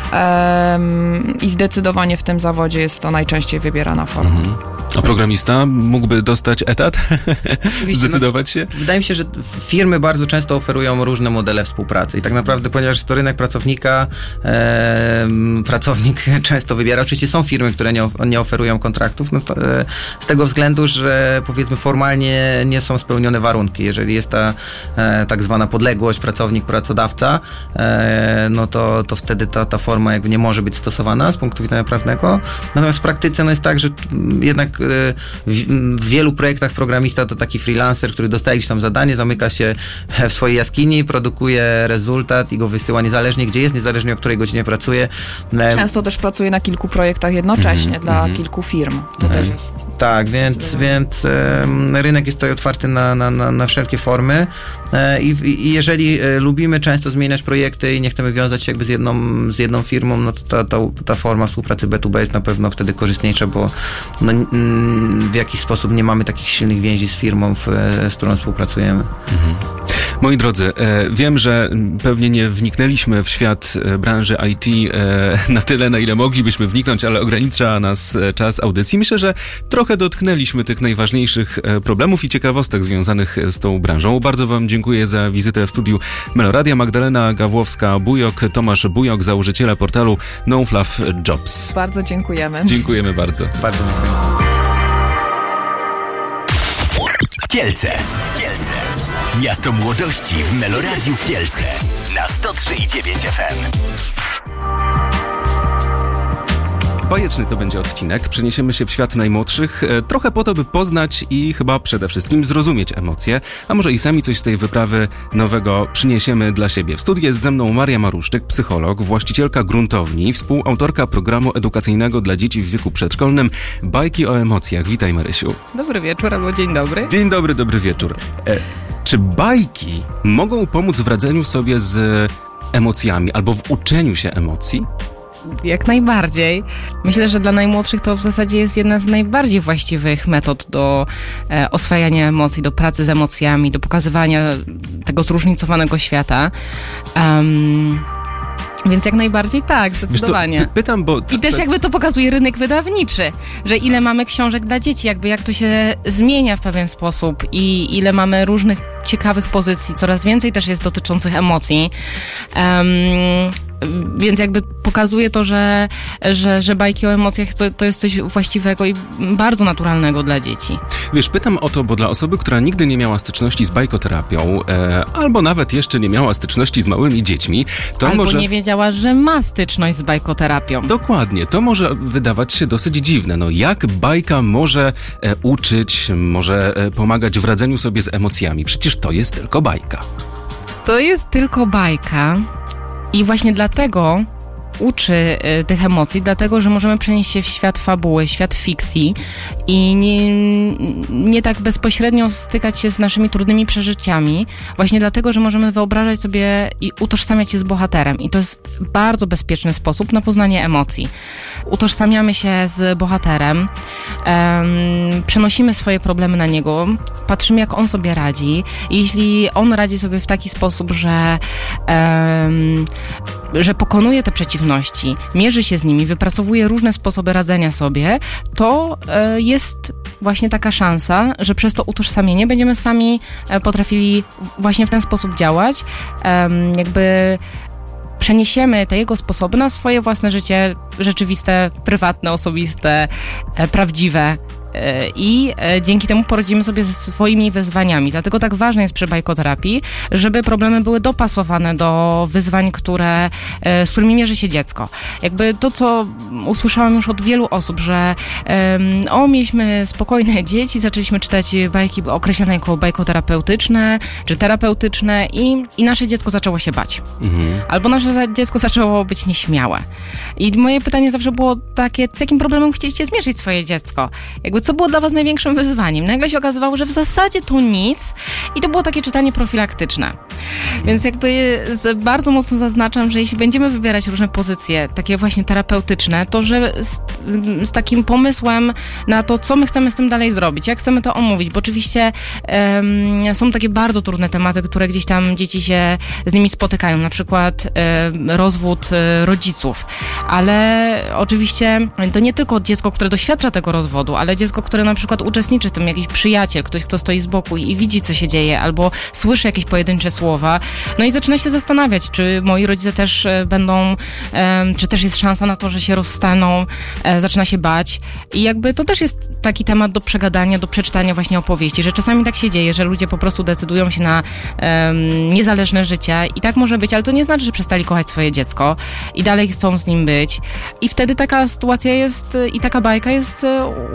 i zdecydowanie w tym zawodzie jest to najczęściej wybierana forma. A programista mógłby dostać etat? Zdecydować się? Wydaje mi się, że firmy bardzo często oferują różne modele współpracy i tak naprawdę, ponieważ to rynek pracownika, pracownik często wybiera. Oczywiście są firmy, które nie oferują kontraktów, no to, z tego względu, że powiedzmy formalnie nie są spełnione warunki. Jeżeli jest ta tak zwana podległość pracownik-pracodawca, no to wtedy ta forma jakby nie może być stosowana z punktu widzenia prawnego. Natomiast w praktyce jest tak, że jednak w wielu projektach programista to taki freelancer, który dostaje gdzieś tam zadanie, zamyka się w swojej jaskini, produkuje rezultat i go wysyła niezależnie gdzie jest, niezależnie o której godzinie pracuje. Często też pracuje na kilku projektach jednocześnie dla kilku firm. To też jest Tak, więc rynek jest tutaj otwarty na wszelkie formy i jeżeli lubimy często zmieniać projekty i nie chcemy wiązać się jakby z jedną firmą, no to ta forma współpracy B2B jest na pewno wtedy korzystniejsza, bo w jakiś sposób nie mamy takich silnych więzi z firmą, z którą współpracujemy. Mhm. Moi drodzy, wiem, że pewnie nie wniknęliśmy w świat branży IT na tyle, na ile moglibyśmy wniknąć, ale ogranicza nas czas audycji. Myślę, że trochę dotknęliśmy tych najważniejszych problemów i ciekawostek związanych z tą branżą. Bardzo wam dziękuję za wizytę w studiu Meloradia. Magdalena Gawłowska-Bujok, Tomasz Bujok, założyciele portalu NoFluff Jobs. Bardzo dziękujemy. Dziękujemy bardzo. Bardzo dziękuję. Kielce. Miasto młodości w Meloradiu Kielce na 103,9 FM. Bajeczny to będzie odcinek. Przeniesiemy się w świat najmłodszych, trochę po to, by poznać i chyba przede wszystkim zrozumieć emocje, a może i sami coś z tej wyprawy nowego przyniesiemy dla siebie. W studiu jest ze mną Maria Maruszczyk, psycholog, właścicielka gruntowni, współautorka programu edukacyjnego dla dzieci w wieku przedszkolnym Bajki o emocjach. Witaj, Marysiu. Dobry wieczór albo dzień dobry. Dzień dobry, dobry wieczór. Czy bajki mogą pomóc w radzeniu sobie z emocjami albo w uczeniu się emocji? Jak najbardziej. Myślę, że dla najmłodszych to w zasadzie jest jedna z najbardziej właściwych metod do oswajania emocji, do pracy z emocjami, do pokazywania tego zróżnicowanego świata. Więc jak najbardziej tak, zdecydowanie. Wiesz co, pytam, bo... I też jakby to pokazuje rynek wydawniczy, że ile mamy książek dla dzieci, jakby jak to się zmienia w pewien sposób i ile mamy różnych ciekawych pozycji, coraz więcej też jest dotyczących emocji. Więc jakby pokazuje to, że bajki o emocjach to jest coś właściwego i bardzo naturalnego dla dzieci. Wiesz, pytam o to, bo dla osoby, która nigdy nie miała styczności z bajkoterapią, albo nawet jeszcze nie miała styczności z małymi dziećmi, to albo może... nie wiedziała, że ma styczność z bajkoterapią. Dokładnie, to może wydawać się dosyć dziwne. No jak bajka może uczyć, może pomagać w radzeniu sobie z emocjami? Przecież to jest tylko bajka. To jest tylko bajka. I właśnie dlatego uczy tych emocji, dlatego, że możemy przenieść się w świat fabuły, świat fikcji i nie tak bezpośrednio stykać się z naszymi trudnymi przeżyciami, właśnie dlatego, że możemy wyobrażać sobie i utożsamiać się z bohaterem. I to jest bardzo bezpieczny sposób na poznanie emocji. Utożsamiamy się z bohaterem, przenosimy swoje problemy na niego, patrzymy, jak on sobie radzi. I jeśli on radzi sobie w taki sposób, że pokonuje te przeciwności, mierzy się z nimi, wypracowuje różne sposoby radzenia sobie, to jest właśnie taka szansa, że przez to utożsamienie będziemy sami potrafili właśnie w ten sposób działać, jakby przeniesiemy te jego sposoby na swoje własne życie, rzeczywiste, prywatne, osobiste, prawdziwe. I dzięki temu poradzimy sobie ze swoimi wyzwaniami. Dlatego tak ważne jest przy bajkoterapii, żeby problemy były dopasowane do wyzwań, z którymi mierzy się dziecko. Jakby to, co usłyszałam już od wielu osób, że mieliśmy spokojne dzieci, zaczęliśmy czytać bajki określane jako bajkoterapeutyczne czy terapeutyczne i nasze dziecko zaczęło się bać. Albo nasze dziecko zaczęło być nieśmiałe. I moje pytanie zawsze było takie, z jakim problemem chcieliście zmierzyć swoje dziecko? Jakby co było dla was największym wyzwaniem? Nagle się okazywało, że w zasadzie to nic i to było takie czytanie profilaktyczne. Więc jakby bardzo mocno zaznaczam, że jeśli będziemy wybierać różne pozycje, takie właśnie terapeutyczne, to że z takim pomysłem na to, co my chcemy z tym dalej zrobić, jak chcemy to omówić, bo oczywiście są takie bardzo trudne tematy, które gdzieś tam dzieci się z nimi spotykają, na przykład rozwód rodziców, ale oczywiście to nie tylko dziecko, które doświadcza tego rozwodu, ale dziecko, które na przykład uczestniczy w tym, jakiś przyjaciel, ktoś, kto stoi z boku i widzi, co się dzieje, albo słyszy jakieś pojedyncze słowa, no i zaczyna się zastanawiać, czy moi rodzice też będą, czy też jest szansa na to, że się rozstaną, zaczyna się bać i jakby to też jest taki temat do przegadania, do przeczytania właśnie opowieści, że czasami tak się dzieje, że ludzie po prostu decydują się na niezależne życie i tak może być, ale to nie znaczy, że przestali kochać swoje dziecko i dalej chcą z nim być i wtedy taka sytuacja jest i taka bajka jest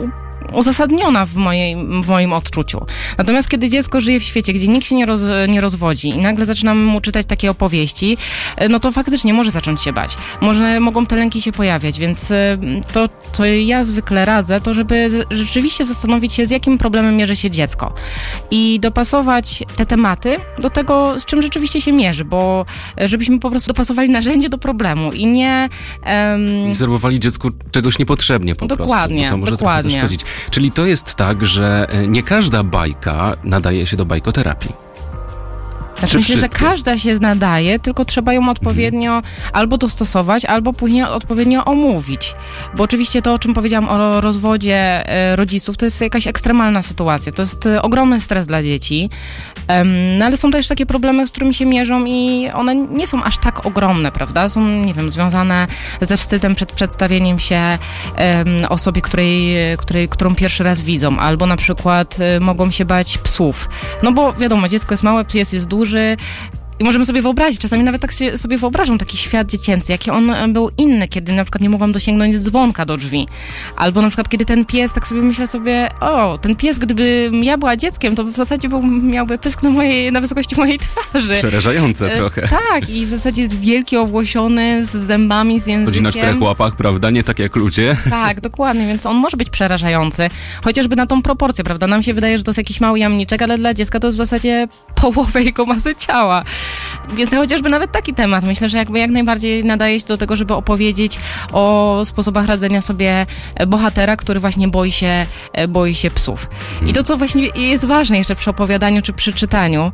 uzasadniona w moim odczuciu. Natomiast kiedy dziecko żyje w świecie, gdzie nikt się nie rozwodzi i nagle zaczynamy mu czytać takie opowieści, no to faktycznie może zacząć się bać. Mogą te lęki się pojawiać, więc to, co ja zwykle radzę, to żeby rzeczywiście zastanowić się, z jakim problemem mierzy się dziecko i dopasować te tematy do tego, z czym rzeczywiście się mierzy, bo żebyśmy po prostu dopasowali narzędzie do problemu i nie serwowali dziecku czegoś niepotrzebnie po prostu. Bo to może trochę zaszkodzić. Czyli to jest tak, że nie każda bajka nadaje się do bajkoterapii. Znaczy myślę, że każda się nadaje, tylko trzeba ją odpowiednio albo dostosować, albo później odpowiednio omówić. Bo oczywiście to, o czym powiedziałam o rozwodzie rodziców, to jest jakaś ekstremalna sytuacja. To jest ogromny stres dla dzieci. No ale są też takie problemy, z którymi się mierzą i one nie są aż tak ogromne, prawda? Są, nie wiem, związane ze wstydem przed przedstawieniem się osobie, którą pierwszy raz widzą. Albo na przykład mogą się bać psów. No bo wiadomo, dziecko jest małe, pies jest duży, i możemy sobie wyobrazić, czasami nawet tak sobie wyobrażam taki świat dziecięcy, jaki on był inny, kiedy na przykład nie mogłam dosięgnąć dzwonka do drzwi. Albo na przykład kiedy ten pies, tak sobie myślę sobie, ten pies, gdyby ja była dzieckiem, to w zasadzie miałby pysk na wysokości mojej twarzy. Przerażające trochę. Tak, i w zasadzie jest wielki, owłosiony, z zębami, z językiem. Chodzi na 4 łapach, prawda? Nie tak jak ludzie. Tak, dokładnie, więc on może być przerażający. Chociażby na tą proporcję, prawda? Nam się wydaje, że to jest jakiś mały jamniczek, ale dla dziecka to jest w zasadzie połowę jego masy ciała. Więc chociażby nawet taki temat, myślę, że jak najbardziej nadaje się do tego, żeby opowiedzieć o sposobach radzenia sobie bohatera, który właśnie boi się psów. I to, co właśnie jest ważne jeszcze przy opowiadaniu czy przy czytaniu,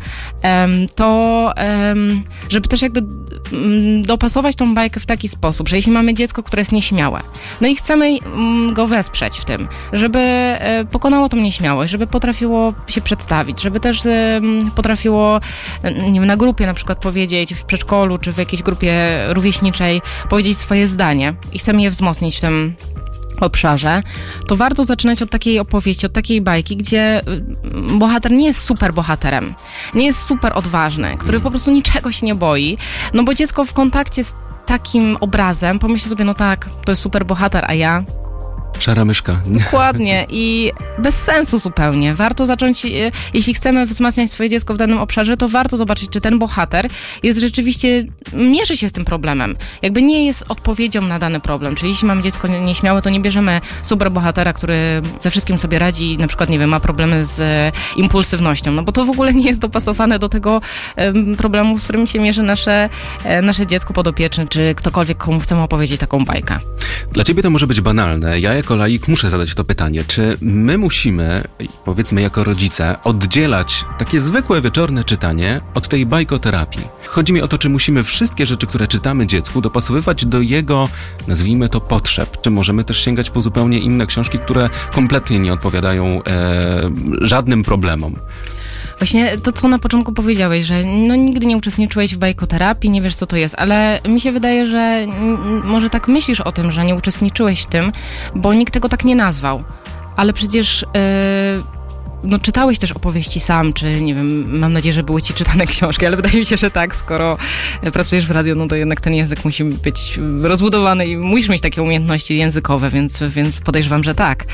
to żeby też jakby dopasować tą bajkę w taki sposób, że jeśli mamy dziecko, które jest nieśmiałe, no i chcemy go wesprzeć w tym, żeby pokonało tą nieśmiałość, żeby potrafiło się przedstawić, żeby też potrafiło, nie wiem, na grupie na przykład powiedzieć, w przedszkolu czy w jakiejś grupie rówieśniczej powiedzieć swoje zdanie i chcemy je wzmocnić w tym obszarze, to warto zaczynać od takiej opowieści, od takiej bajki, gdzie bohater nie jest super bohaterem, nie jest super odważny, który po prostu niczego się nie boi, no bo dziecko w kontakcie z takim obrazem pomyśli sobie, no tak, to jest super bohater, a ja... Szara myszka. Dokładnie i bez sensu zupełnie. Warto zacząć, jeśli chcemy wzmacniać swoje dziecko w danym obszarze, to warto zobaczyć, czy ten bohater jest rzeczywiście, mierzy się z tym problemem. Jakby nie jest odpowiedzią na dany problem. Czyli jeśli mamy dziecko nieśmiałe, to nie bierzemy super bohatera, który ze wszystkim sobie radzi i na przykład, nie wiem, ma problemy z impulsywnością, no bo to w ogóle nie jest dopasowane do tego problemu, z którym się mierzy nasze dziecko podopieczne, czy ktokolwiek, komu chcemy opowiedzieć taką bajkę. Dla ciebie to może być banalne. Ja jako laik muszę zadać to pytanie. Czy my musimy, powiedzmy jako rodzice, oddzielać takie zwykłe wieczorne czytanie od tej bajkoterapii? Chodzi mi o to, czy musimy wszystkie rzeczy, które czytamy dziecku, dopasowywać do jego, nazwijmy to, potrzeb. Czy możemy też sięgać po zupełnie inne książki, które kompletnie nie odpowiadają żadnym problemom? Właśnie to, co na początku powiedziałeś, że no nigdy nie uczestniczyłeś w bajkoterapii, nie wiesz, co to jest, ale mi się wydaje, że może tak myślisz o tym, że nie uczestniczyłeś w tym, bo nikt tego tak nie nazwał. Ale przecież no, czytałeś też opowieści sam, czy nie wiem, mam nadzieję, że były ci czytane książki, ale wydaje mi się, że tak, skoro pracujesz w radiu, no to jednak ten język musi być rozbudowany i musisz mieć takie umiejętności językowe, więc podejrzewam, że tak.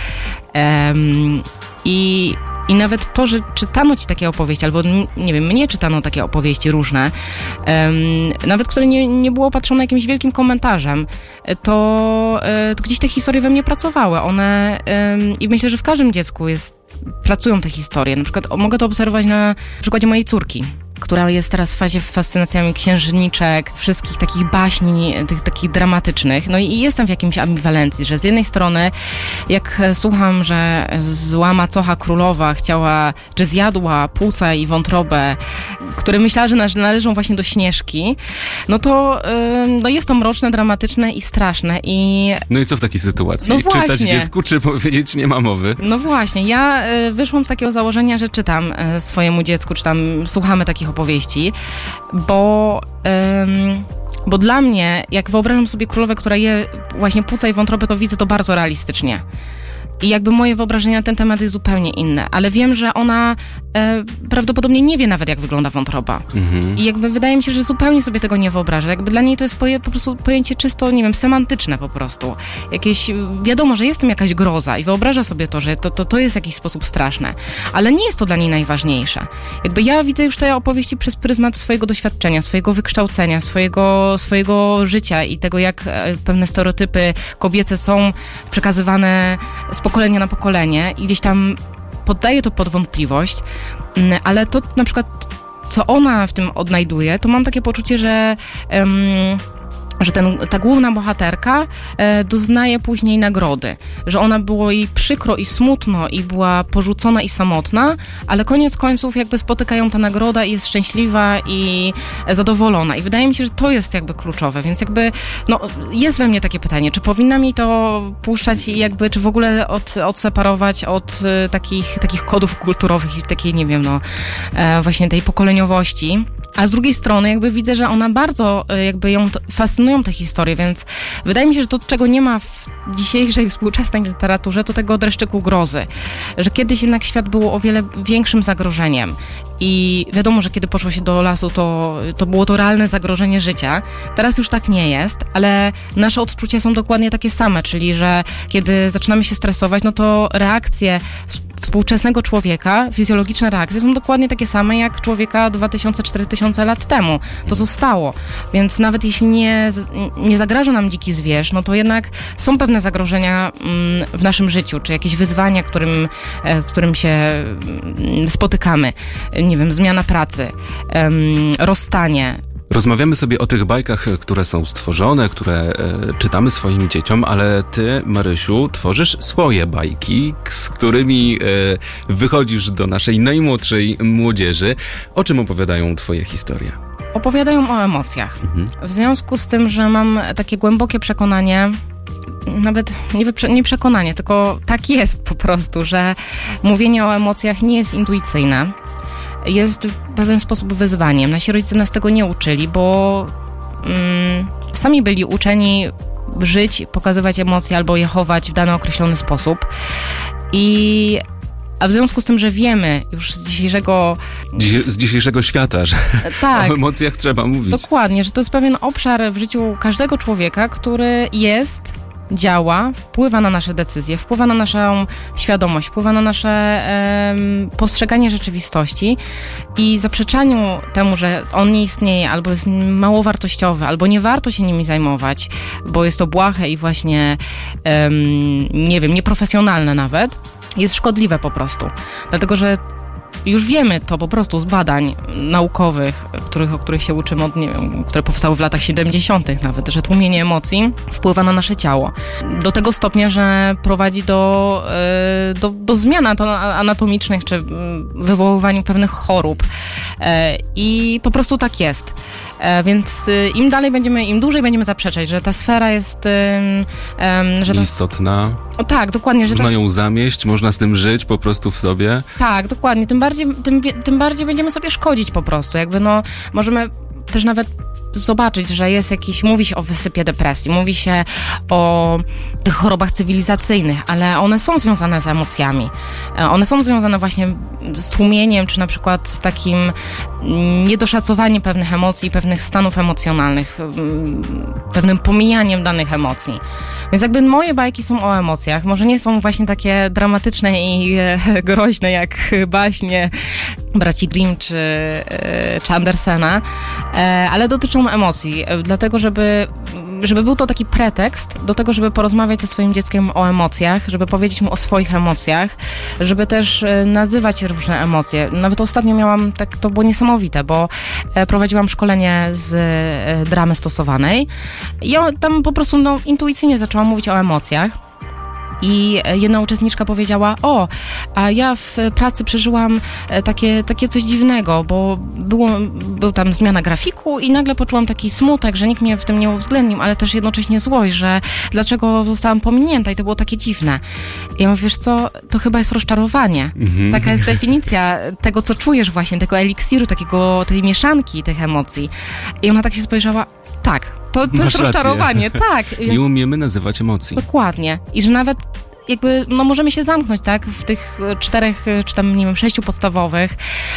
I nawet to, że czytano ci takie opowieści, albo nie wiem, mnie czytano takie opowieści różne, nawet które nie było opatrzone jakimś wielkim komentarzem, to gdzieś te historie we mnie pracowały. One i myślę, że w każdym dziecku pracują te historie. Na przykład mogę to obserwować na przykładzie mojej córki, która jest teraz w fazie fascynacjami księżniczek, wszystkich takich baśni, tych takich dramatycznych. No i jestem w jakimś ambiwalencji, że z jednej strony, jak słucham, że zła macocha królowa chciała, czy zjadła płuca i wątrobę, które myślała, że należą właśnie do Śnieżki, no to no jest to mroczne, dramatyczne i straszne. No i co w takiej sytuacji? No właśnie. Czytać dziecku, czy powiedzieć nie ma mowy? No właśnie, ja wyszłam z takiego założenia, że czytam swojemu dziecku, czy tam słuchamy takich opowieści, bo dla mnie, jak wyobrażam sobie królowę, która je właśnie płuca i wątrobę, to widzę to bardzo realistycznie. I jakby moje wyobrażenie na ten temat jest zupełnie inne, ale wiem, że ona prawdopodobnie nie wie nawet, jak wygląda wątroba. I jakby wydaje mi się, że zupełnie sobie tego nie wyobraża. Jakby dla niej to jest po prostu pojęcie czysto, nie wiem, semantyczne po prostu. Jakieś, wiadomo, że jest tym jakaś groza i wyobraża sobie to, że to jest w jakiś sposób straszne, ale nie jest to dla niej najważniejsze. Jakby ja widzę już te opowieści przez pryzmat swojego doświadczenia, swojego wykształcenia, swojego życia i tego, jak pewne stereotypy kobiece są przekazywane z pokolenia na pokolenie i gdzieś tam poddaję to pod wątpliwość, ale to na przykład, co ona w tym odnajduje, to mam takie poczucie, że ta główna bohaterka doznaje później nagrody, że ona było jej przykro i smutno i była porzucona i samotna, ale koniec końców jakby spotyka ją ta nagroda i jest szczęśliwa i zadowolona. I wydaje mi się, że to jest jakby kluczowe, więc jakby jest we mnie takie pytanie, czy powinna mi to puszczać i jakby, czy w ogóle odseparować od takich kodów kulturowych i takiej, nie wiem, właśnie tej pokoleniowości. A z drugiej strony jakby widzę, że ona bardzo jakby ją fascynują te historie, więc wydaje mi się, że to, czego nie ma w dzisiejszej współczesnej literaturze, to tego dreszczyku grozy. Że kiedyś jednak świat był o wiele większym zagrożeniem i wiadomo, że kiedy poszło się do lasu, to było to realne zagrożenie życia. Teraz już tak nie jest, ale nasze odczucia są dokładnie takie same, czyli że kiedy zaczynamy się stresować, no to reakcje współczesnego człowieka, fizjologiczne reakcje są dokładnie takie same jak człowieka 2000-4000 lat temu. To zostało. Więc nawet jeśli nie zagraża nam dziki zwierz, no to jednak są pewne zagrożenia w naszym życiu, czy jakieś wyzwania, którym się spotykamy. Nie wiem, zmiana pracy, rozstanie. Rozmawiamy sobie o tych bajkach, które są stworzone, które czytamy swoim dzieciom, ale ty, Marysiu, tworzysz swoje bajki, z którymi wychodzisz do naszej najmłodszej młodzieży. O czym opowiadają twoje historie? Opowiadają o emocjach. W związku z tym, że mam takie głębokie przekonanie, nawet nie przekonanie, tylko tak jest po prostu, że mówienie o emocjach nie jest intuicyjne. Jest w pewien sposób wyzwaniem. Nasi rodzice nas tego nie uczyli, bo sami byli uczeni żyć, pokazywać emocje albo je chować w dany określony sposób. A w związku z tym, że wiemy już z dzisiejszego świata, że tak, o emocjach trzeba mówić. Dokładnie, że to jest pewien obszar w życiu każdego człowieka, który działa, wpływa na nasze decyzje, wpływa na naszą świadomość, wpływa na nasze postrzeganie rzeczywistości i zaprzeczaniu temu, że on nie istnieje, albo jest mało wartościowy, albo nie warto się nimi zajmować, bo jest to błahe i właśnie nie wiem, nieprofesjonalne nawet, jest szkodliwe po prostu. Dlatego, że już wiemy to po prostu z badań naukowych, o których się uczymy, które powstały w latach 70. nawet, że tłumienie emocji wpływa na nasze ciało. Do tego stopnia, że prowadzi do zmian anatomicznych, czy wywoływaniu pewnych chorób. I po prostu tak jest. Więc im dłużej będziemy zaprzeczać, że ta sfera jest istotna. Tak, dokładnie. Że można ją zamieść, można z tym żyć po prostu w sobie. Tak, dokładnie. Tym bardziej będziemy sobie szkodzić po prostu. Jakby możemy też nawet zobaczyć, że mówi się o wysypie depresji, mówi się o tych chorobach cywilizacyjnych, ale one są związane z emocjami. One są związane właśnie z tłumieniem, czy na przykład z takim niedoszacowaniem pewnych emocji, pewnych stanów emocjonalnych, pewnym pomijaniem danych emocji. Więc jakby moje bajki są o emocjach. Może nie są właśnie takie dramatyczne i groźne jak baśnie braci Grimm czy Andersena, ale dotyczą emocji, dlatego żeby był to taki pretekst do tego, żeby porozmawiać ze swoim dzieckiem o emocjach, żeby powiedzieć mu o swoich emocjach, żeby też nazywać różne emocje. Nawet ostatnio miałam, to było niesamowite, bo prowadziłam szkolenie z dramy stosowanej i tam po prostu intuicyjnie zaczęłam mówić o emocjach. I jedna uczestniczka powiedziała, a ja w pracy przeżyłam takie coś dziwnego, bo był tam zmiana grafiku i nagle poczułam taki smutek, że nikt mnie w tym nie uwzględnił, ale też jednocześnie złość, że dlaczego zostałam pominięta i to było takie dziwne. I ja mówię, wiesz co, to chyba jest rozczarowanie. Taka jest definicja tego, co czujesz właśnie, tego eliksiru, tej mieszanki tych emocji. I ona tak się spojrzała, tak, to jest rozczarowanie, tak. Nie umiemy nazywać emocji. Dokładnie. I że nawet jakby, no możemy się zamknąć, tak, w tych 4 czy tam, nie wiem, 6 podstawowych,